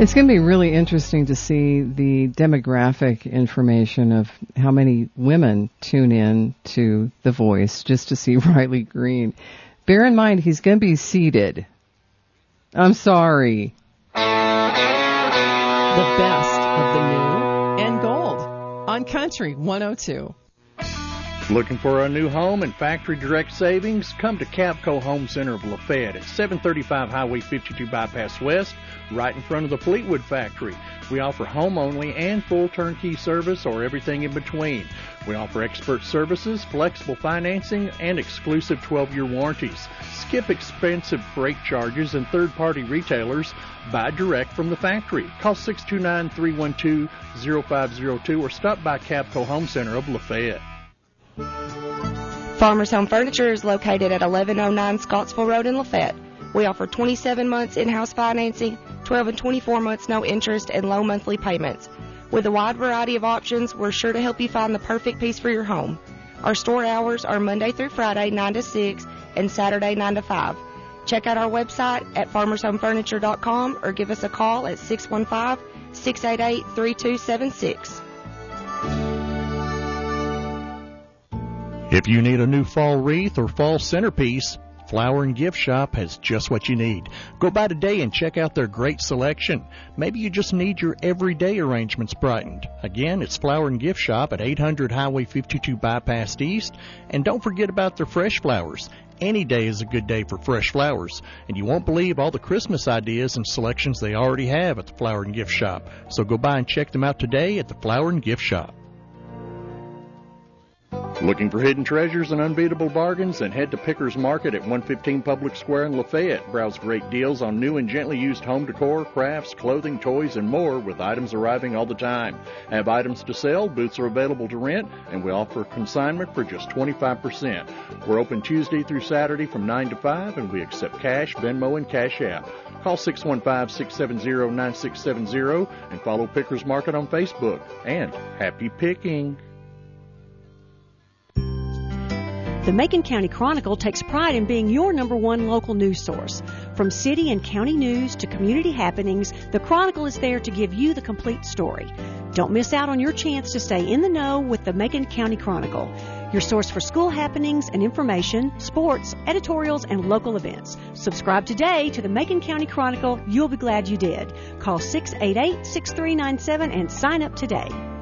It's going to be really interesting to see the demographic information of how many women tune in to The Voice just to see Riley Green. Bear in mind, he's going to be seated. I'm sorry. The best of the new and gold on Country 102. Looking for a new home and factory direct savings? Come to Capco Home Center of Lafayette at 735 Highway 52 Bypass West, right in front of the Fleetwood factory. We offer home only and full turnkey service or everything in between. We offer expert services, flexible financing, and exclusive 12-year warranties. Skip expensive freight charges and third-party retailers. Buy direct from the factory. Call 629-312-0502 or stop by Capco Home Center of Lafayette. Farmers Home Furniture is located at 1109 Scottsville Road in Lafayette. We offer 27 months in-house financing, 12 and 24 months no interest, and low monthly payments. With a wide variety of options, we're sure to help you find the perfect piece for your home. Our store hours are Monday through Friday, 9 to 6, and Saturday, 9 to 5. Check out our website at farmershomefurniture.com or give us a call at 615-688-3276. If you need a new fall wreath or fall centerpiece, Flower and Gift Shop has just what you need. Go by today and check out their great selection. Maybe you just need your everyday arrangements brightened. Again, it's Flower and Gift Shop at 800 Highway 52 Bypass East. And don't forget about their fresh flowers. Any day is a good day for fresh flowers. And you won't believe all the Christmas ideas and selections they already have at the Flower and Gift Shop. So go by and check them out today at the Flower and Gift Shop. Looking for hidden treasures and unbeatable bargains? Then head to Pickers Market at 115 Public Square in Lafayette. Browse great deals on new and gently used home decor, crafts, clothing, toys, and more, with items arriving all the time. Have items to sell, booths are available to rent, and we offer consignment for just 25%. We're open Tuesday through Saturday from 9 to 5, and we accept cash, Venmo, and Cash App. Call 615-670-9670 and follow Pickers Market on Facebook. And happy picking! The Macon County Chronicle takes pride in being your #1 local news source. From city and county news to community happenings, the Chronicle is there to give you the complete story. Don't miss out on your chance to stay in the know with the Macon County Chronicle, your source for school happenings and information, sports, editorials, and local events. Subscribe today to the Macon County Chronicle. You'll be glad you did. Call 688-6397 and sign up today.